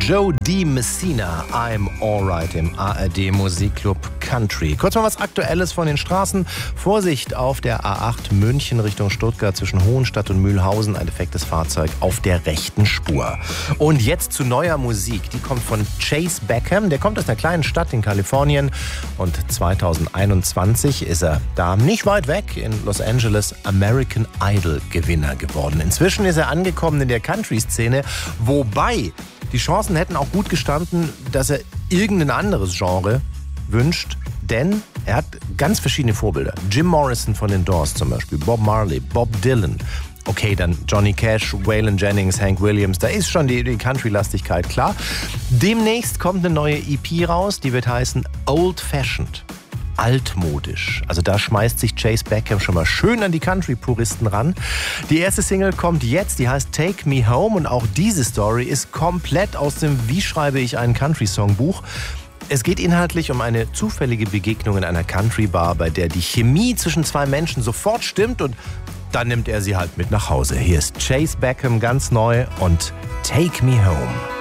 Joe D. Messina, I'm Alright im ARD Musikclub Country. Kurz mal was Aktuelles von den Straßen. Vorsicht auf der A8 München Richtung Stuttgart zwischen Hohenstadt und Mühlhausen. Ein defektes Fahrzeug auf der rechten Spur. Und jetzt zu neuer Musik. Die kommt von Chase Beckham. Der kommt aus einer kleinen Stadt in Kalifornien. Und 2021 ist er da nicht weit weg in Los Angeles American Idol Gewinner geworden. Inzwischen ist er angekommen in der Country-Szene. Wobei die Chancen hätten auch gut gestanden, dass er irgendein anderes Genre wünscht, denn er hat ganz verschiedene Vorbilder. Jim Morrison von den Doors zum Beispiel, Bob Marley, Bob Dylan. Okay, dann Johnny Cash, Waylon Jennings, Hank Williams, da ist schon die Country-Lastigkeit klar. Demnächst kommt eine neue EP raus, die wird heißen Old Fashioned. Altmodisch. Also da schmeißt sich Chase Beckham schon mal schön an die Country-Puristen ran. Die erste Single kommt jetzt, die heißt Take Me Home und auch diese Story ist komplett aus dem Wie schreibe ich einen Country-Song-Buch. Es geht inhaltlich um eine zufällige Begegnung in einer Country-Bar, bei der die Chemie zwischen zwei Menschen sofort stimmt und dann nimmt er sie halt mit nach Hause. Hier ist Chase Beckham ganz neu und Take Me Home.